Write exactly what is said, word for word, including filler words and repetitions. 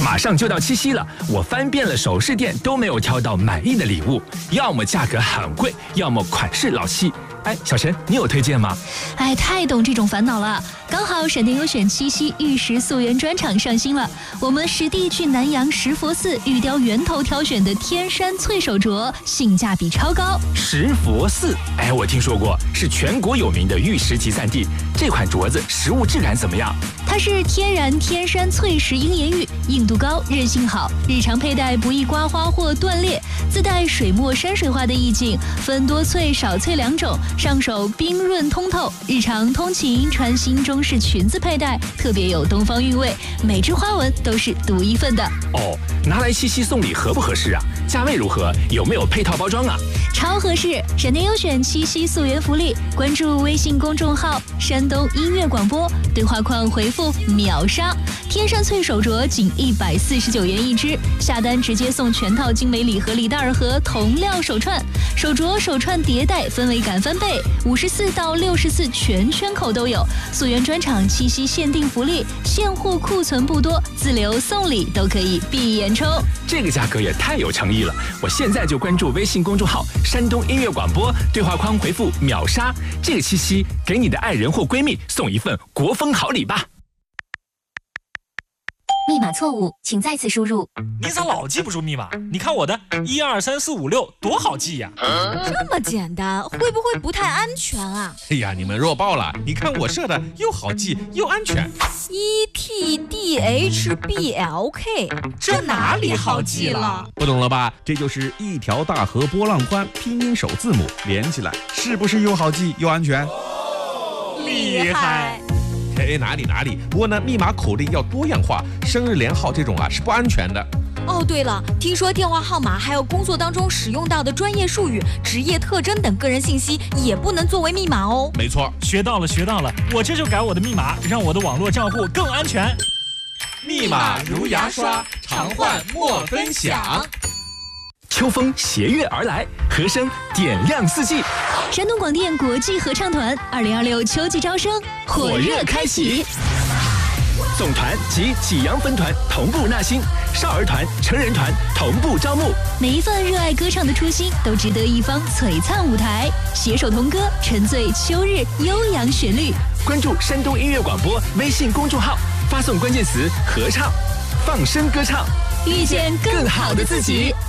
马上就到七夕了，我翻遍了首饰店都没有挑到满意的礼物，要么价格很贵，要么款式老气。哎，小陈，你有推荐吗？ 哎，太懂这种烦恼了。刚好闪电优选七夕玉石溯源专场上新了，我们实地去南阳石佛寺玉雕源头挑选的天山翠手镯，性价比超高。 石佛寺，哎，我听说过，是全国有名的玉石集散地。这款镯子实物质感怎么样？ 它是天然天山翠石鹰眼玉，硬度高，韧性好，日常佩戴不易刮花或断裂，自带水墨山水画的意境，分多翠少翠两种，上手冰润通透，日常通勤穿新中式裙子佩戴，特别有东方韵味，每只花纹都是独一份的。 哦，拿来七夕送礼合不合适啊？价位如何？有没有配套包装啊？ 超合适！闪电优选七夕溯源福利，关注微信公众号山东音乐广播，对话框回复秒杀，天山翠手镯仅一百四十九元一只，下单直接送全套精美礼盒礼袋和铜料手串，手镯手串叠戴氛围感翻倍，五十四到六十四全圈口都有。溯源专场七夕限定福利，现货库存不多，自留送礼都可以闭眼抽。 这个价格也太有诚意了！我现在就关注微信公众号山东音乐广播，对话框回复秒杀，这个七夕给你的爱人或闺蜜送一份国风好礼吧。 密码错误，请再次输入。 你咋老记不住密码？你看我的一二三四五六多好记呀！ 这么简单，会不会不太安全啊？ 哎呀，你们弱爆了！你看我设的又好记又安全。 E T D H B L K， 这哪里好记了？ 不懂了吧？这就是一条大河波浪宽，拼音首字母连起来，是不是又好记又安全？ 哦、厉害！ 哎，哪里哪里，不过呢，密码口令要多样化，生日连号这种啊是不安全的。 哦，对了，听说电话号码还有工作当中使用到的专业术语、职业特征等个人信息也不能作为密码哦。 没错， 学到了学到了，我这就改我的密码，让我的网络账户更安全。 密码如牙刷，常换莫分享。 秋风携月而来，和声点亮四季。 山东广电国际合唱团二零二六秋季招生火热开启， 总团及济阳分团同步纳新，少儿团、成人团同步招募。 每一份热爱歌唱的初心，都值得一方璀璨舞台。携手同歌，沉醉秋日悠扬旋律。 关注山东音乐广播微信公众号，发送关键词“合唱”，放声歌唱， 遇见更好的自己。